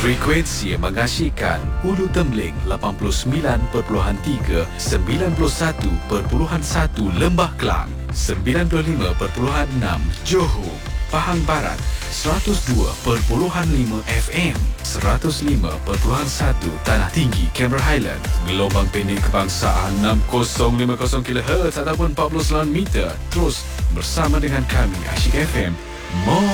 Frekuensi yang mengasyikkan Hulu Tembling 89.3, 91.1 Lembah Kelang, 95.6 Johor, Pahang Barat, 102.5 FM, 105.1 Tanah Tinggi, Cameron Highlands, gelombang pendek kebangsaan 6050 kHz ataupun 49 meter. Terus bersama dengan kami Asyik FM.